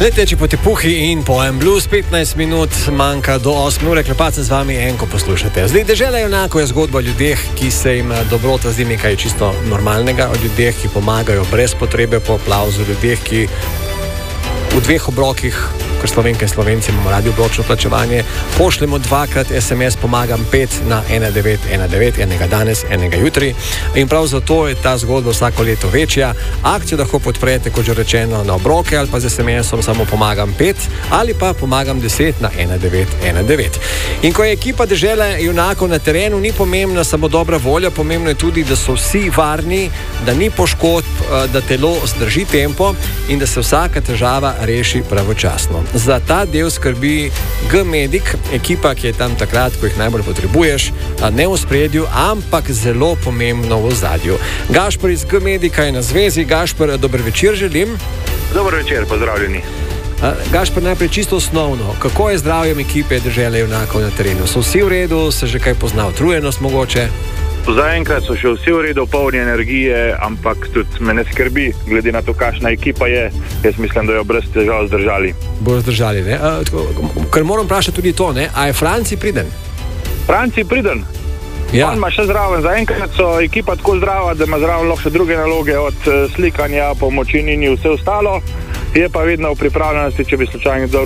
Leteči po tepuhi in pojem blues, 15 minut manjka do 8 ure, klepacem z vami enko poslušate. Zdaj, Dežela junakov je zgodba o ljudeh, ki se jim dobrota zdi nekaj čisto normalnega, o ljudeh, ki pomagajo brez potrebe po aplavzu, ljudeh, ki v dveh obrokih, ker Slovenke in Slovenci imamo radi obročno plačevanje, pošljemo dvakrat SMS pomagam 5 na 1919, enega danes, enega jutri. In prav zato je ta zgodba vsako leto večja. Akcijo lahko podprete, kot že rečeno, na obroke ali pa z SMS-om samo pomagam 5 ali pa pomagam 10 na 1919. In ko je ekipa Dežele junakov na terenu, ni pomembna samo dobra volja, pomembno je tudi, da so vsi varni, da ni poškodb, da telo zdrži tempo in da se vsaka težava reši pravočasno. Za ta del skrbi G-Medic, ekipa, ki je tam takrat, ko jih najbolj potrebuješ, ne v spredju, ampak zelo pomembno v ozadju. Gašper iz G-Medica je na zvezi. Gašper, dober večer želim. Dober večer, pozdravljeni. Gašper, najprej čisto osnovno, kako je zdravjem ekipe Dežele junakov na terenu? So vsi v redu, se že kaj pozna utrujenost mogoče? Zaenkrat so še vsi v redu, polni energije, ampak tudi me ne skrbi, glede na to, kakšna ekipa je. Jaz mislim, da jo brez težav zdržali. Bo zdržali, ne? Ker moram vprašati tudi to, ne? A je Franci priden? Franci priden? Ja. On ima še zraven. Zaenkrat so ekipa tako zdrava, da ima zraven lahko še druge naloge, od slikanja, pomoči in vse ostalo. Je pa vedno v pripravljenosti, če bi slučajno